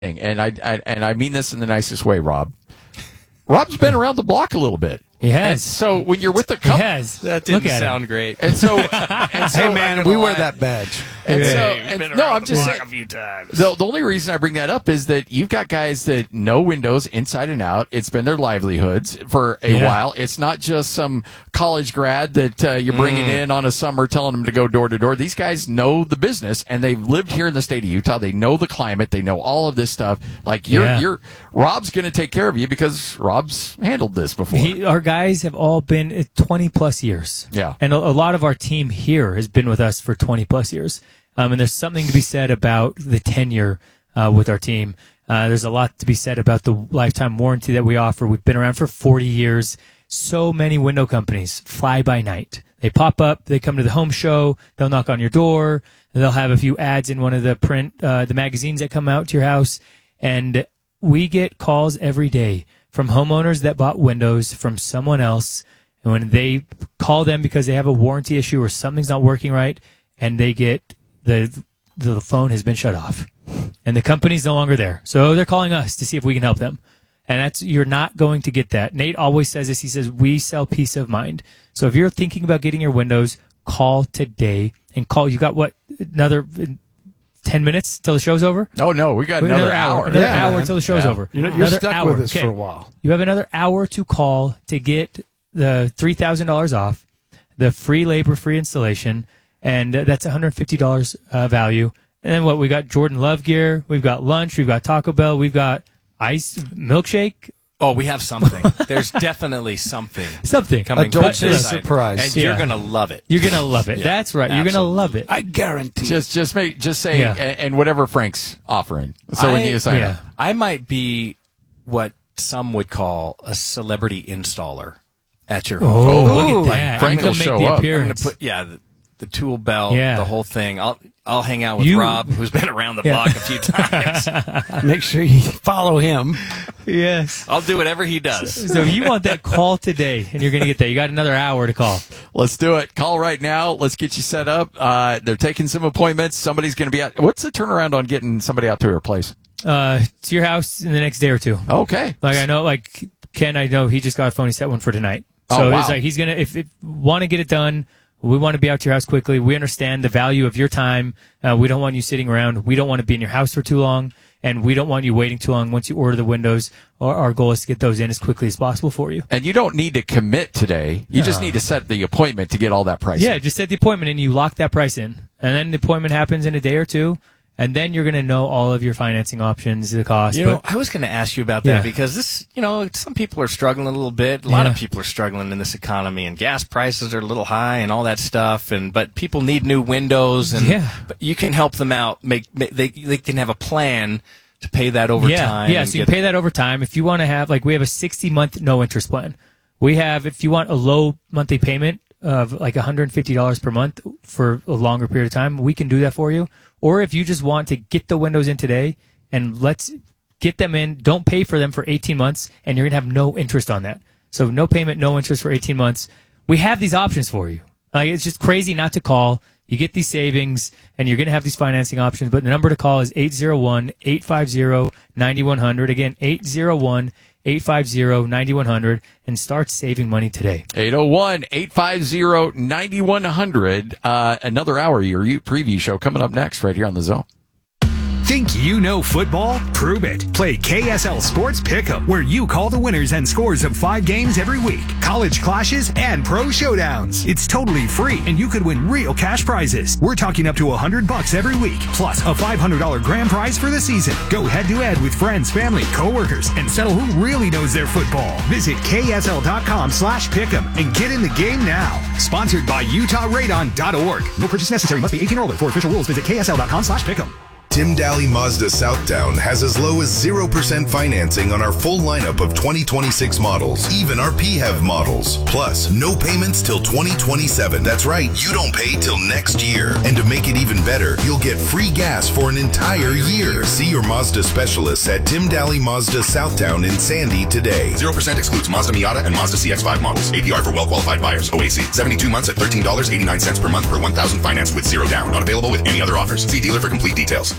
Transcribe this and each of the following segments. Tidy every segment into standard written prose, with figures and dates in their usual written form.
and I mean this in the nicest way, Rob. Rob's been around the block a little bit. He has. And so when you're with the He company, has. That didn't sound great. and so Hey, man, we wear that badge. I'm just saying. A few times. The only reason I bring that up is that you've got guys that know Windows inside and out. It's been their livelihoods for a while. It's not just some college grad that you're bringing in on a summer telling them to go door to door. These guys know the business, and they've lived here in the state of Utah. They know the climate. They know all of this stuff. Like Rob's going to take care of you because Rob's handled this before. Our guys have all been 20 plus years. Yeah. And a lot of our team here has been with us for 20 plus years. And there's something to be said about the tenure with our team. There's a lot to be said about the lifetime warranty that we offer. We've been around for 40 years. So many window companies fly by night. They pop up, they come to the home show, they'll knock on your door, they'll have a few ads in one of the the magazines that come out to your house. And we get calls every day from homeowners that bought windows from someone else. And when they call them because they have a warranty issue or something's not working right, and they get the phone has been shut off and the company's no longer there. So they're calling us to see if we can help them. And you're not going to get that. Nate always says this. He says, we sell peace of mind. So if you're thinking about getting your windows, call today and call. You got another 10 minutes till the show's over? Oh, no, we got another hour. Another hour till the show's over. You're stuck with us for a while. You have another hour to call to get the $3,000 off, the free labor, free installation, and that's $150 value. And then we got Jordan Love gear, we've got lunch, we've got Taco Bell, we've got ice milkshake. Oh, we have something. There's definitely something. Coming. A Dolce surprise. And you're going to love it. You're going to love it. Yeah, that's right. You're going to love it. I guarantee. Just say, and whatever Frank's offering. So when you sign up. I might be what some would call a celebrity installer at your home. Oh, look at that. Frank will show up. I'm going to put, the tool belt, the whole thing. I'll hang out with Rob, who's been around the block a few times. Make sure you follow him. Yes. I'll do whatever he does. So you want that call today, and you're going to get that. You got another hour to call. Let's do it. Call right now. Let's get you set up. They're taking some appointments. Somebody's going to be out. What's the turnaround on getting somebody out to your place? To your house in the next day or two. Okay. I know, Ken, I know he just got a phone. He set one for tonight. So it's he's going to, if you want to get it done, we want to be out to your house quickly. We understand the value of your time. We don't want you sitting around. We don't want to be in your house for too long. And we don't want you waiting too long once you order the windows. Our goal is to get those in as quickly as possible for you. And you don't need to commit today. You just need to set the appointment to get all that pricing. Yeah, just set the appointment and you lock that price in. And then the appointment happens in a day or two. And then you're going to know all of your financing options, the cost. I was going to ask you about that because this, some people are struggling a little bit. A lot of people are struggling in this economy, and gas prices are a little high and all that stuff. But people need new windows, and but you can help them out. They can have a plan to pay that over time. Yeah, so you pay that over time. If you want to have, we have a 60-month no-interest plan. We have, if you want a low monthly payment of $150 per month for a longer period of time, we can do that for you. Or if you just want to get the windows in today and let's get them in, don't pay for them for 18 months, and you're going to have no interest on that. So no payment, no interest for 18 months. We have these options for you. It's just crazy not to call. You get these savings, and you're going to have these financing options. But the number to call is 801-850-9100. Again, 801-850-9100, and start saving money today. 801-850-9100. Another hour of your Ute preview show coming up next right here on The Zone. Think you know football? Prove it. Play KSL Sports Pick'em, where you call the winners and scores of 5 games every week, college clashes, and pro showdowns. It's totally free, and you could win real cash prizes. We're talking up to $100 every week, plus a $500 grand prize for the season. Go head-to-head with friends, family, coworkers, and settle who really knows their football. Visit KSL.com/pick'em and get in the game now. Sponsored by UtahRadon.org. No purchase necessary. Must be 18 or older. For official rules, visit KSL.com/pick'em. Tim Daly Mazda Southtown has as low as 0% financing on our full lineup of 2026 models, even our PHEV models. Plus, no payments till 2027. That's right, you don't pay till next year. And to make it even better, you'll get free gas for an entire year. See your Mazda specialists at Tim Daly Mazda Southtown in Sandy today. 0% excludes Mazda Miata and Mazda CX-5 models. APR for well-qualified buyers. OAC. 72 months at $13.89 per month per 1,000 financed with 0 down. Not available with any other offers. See dealer for complete details.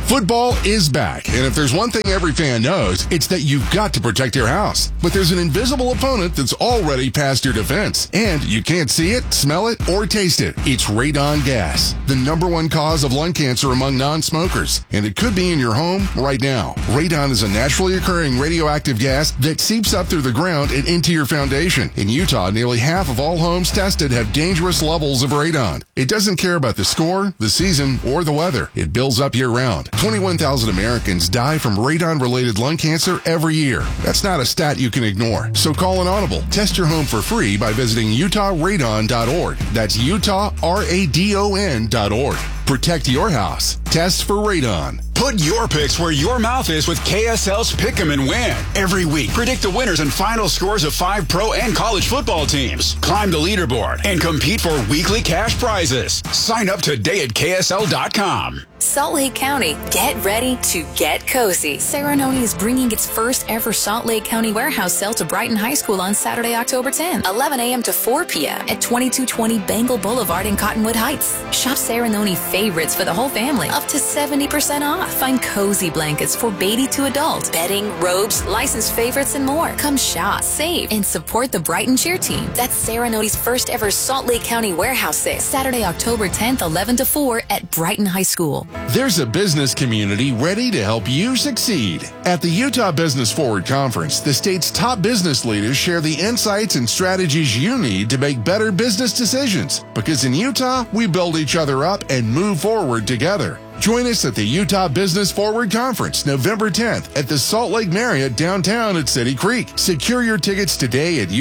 Football is back, and if there's one thing every fan knows, it's that you've got to protect your house. But there's an invisible opponent that's already past your defense, and you can't see it, smell it, or taste it. It's radon gas, the #1 cause of lung cancer among non-smokers, and it could be in your home right now. Radon is a naturally occurring radioactive gas that seeps up through the ground and into your foundation. In Utah, nearly half of all homes tested have dangerous levels of radon. It doesn't care about the score, the season, or the weather. It builds up year-round. 21,000 Americans die from radon-related lung cancer every year. That's not a stat you can ignore. So call an audible. Test your home for free by visiting utahradon.org. That's utahradon.org. Protect your house. Test for radon. Put your picks where your mouth is with KSL's Pick 'em and Win. Every week, predict the winners and final scores of 5 pro and college football teams. Climb the leaderboard and compete for weekly cash prizes. Sign up today at KSL.com. Salt Lake County, get ready to get cozy. Serenoni is bringing its first ever Salt Lake County warehouse sale to Brighton High School on Saturday, October 10th, 11 a.m. to 4 p.m. at 2220 Bengal Boulevard in Cottonwood Heights. Shop Serenoni favorites for the whole family, up to 70% off. Find cozy blankets for baby to adult, bedding, robes, licensed favorites, and more. Come shop, save, and support the Brighton cheer team. That's Serenoni's first ever Salt Lake County warehouse sale, Saturday, October 10th, 11 to 4 at Brighton High School. There's a business community ready to help you succeed. At the Utah Business Forward Conference, the state's top business leaders share the insights and strategies you need to make better business decisions. Because in Utah, we build each other up and move forward together. Join us at the Utah Business Forward Conference, November 10th at the Salt Lake Marriott downtown at City Creek. Secure your tickets today at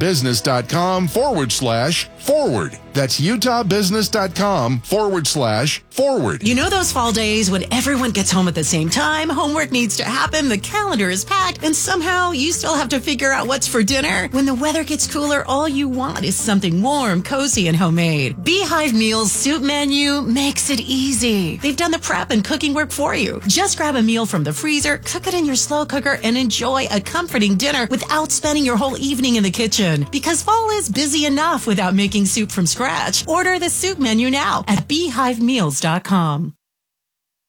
utahbusiness.com/forward. That's utahbusiness.com/forward. You know those fall days when everyone gets home at the same time, homework needs to happen, the calendar is packed, and somehow you still have to figure out what's for dinner? When the weather gets cooler, all you want is something warm, cozy, and homemade. Beehive Meals soup menu makes it easy. They've done the prep and cooking work for you. Just grab a meal from the freezer, cook it in your slow cooker, and enjoy a comforting dinner without spending your whole evening in the kitchen. Because fall is busy enough without making soup from scratch. Order the soup menu now at beehivemeals.com.